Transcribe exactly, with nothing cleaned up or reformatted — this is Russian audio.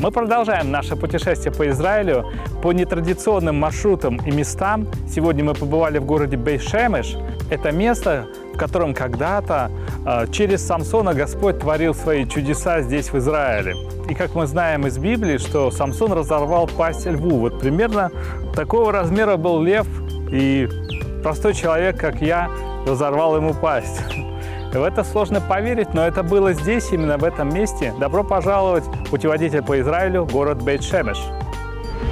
Мы продолжаем наше путешествие по Израилю по нетрадиционным маршрутам и местам. Сегодня мы побывали в городе Бейт-Шемеш. Это место, в котором когда-то э, через Самсона Господь творил свои чудеса здесь, в Израиле. И как мы знаем из Библии, что Самсон разорвал пасть льву. Вот примерно такого размера был лев, и простой человек, как я, разорвал ему пасть. В это сложно поверить, но это было здесь, именно в этом месте. Добро пожаловать в путеводитель по Израилю, город Бейт-Шемеш.